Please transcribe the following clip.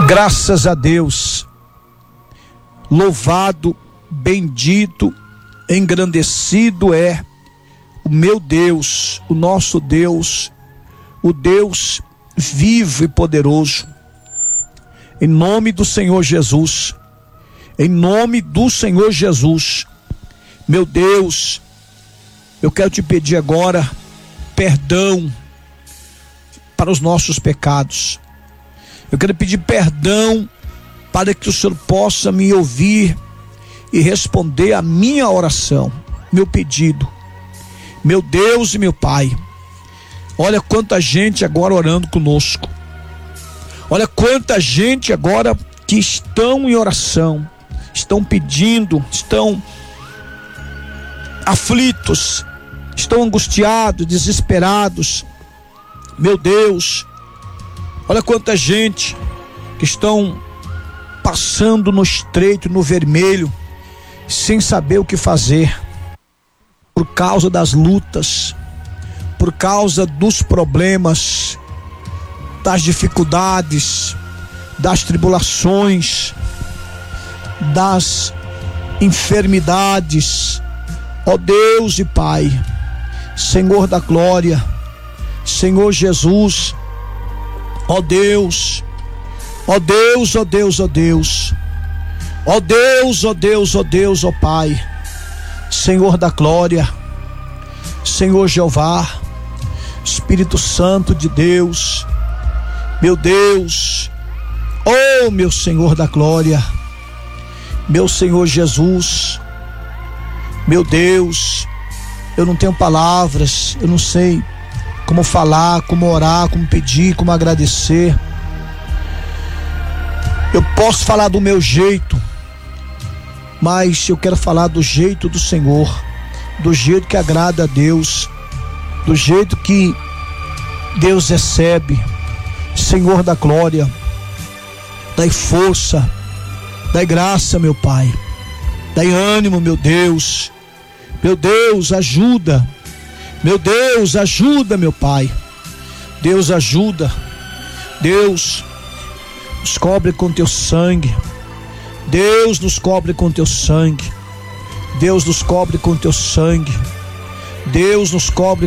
Graças a Deus, louvado, bendito, engrandecido é o meu Deus, o nosso Deus, o Deus vivo e poderoso. Em nome do Senhor Jesus, em nome do Senhor Jesus, meu Deus, eu quero te pedir agora perdão para os nossos pecados. Eu quero pedir perdão para que o Senhor possa me ouvir e responder a minha oração, meu pedido. Meu Deus e meu Pai, olha quanta gente agora orando conosco. Olha quanta gente agora que estão em oração, estão pedindo, estão aflitos, estão angustiados, desesperados. Meu Deus, olha quanta gente que estão passando no estreito, no vermelho, sem saber o que fazer, por causa das lutas, por causa dos problemas, das dificuldades, das tribulações, das enfermidades. Ó Deus e Pai, Senhor da glória, Senhor Jesus, ó Deus, ó Deus, ó Deus, ó Deus, ó Deus, ó Deus, ó Deus, ó Pai, Senhor da glória, Senhor Jeová, Espírito Santo de Deus, meu Deus, oh meu Senhor da glória, meu Senhor Jesus, meu Deus, eu não tenho palavras, eu não sei como falar, como orar, como pedir, como agradecer. Eu posso falar do meu jeito, mas eu quero falar do jeito do Senhor, do jeito que agrada a Deus, do jeito que Deus recebe. Senhor da glória, dai força, dai graça, meu Pai, dai ânimo, meu Deus, ajuda, meu Deus, ajuda, meu Pai, Deus ajuda, Deus nos cobre com teu sangue, Deus nos cobre com teu sangue, Deus nos cobre com teu sangue, Deus nos cobre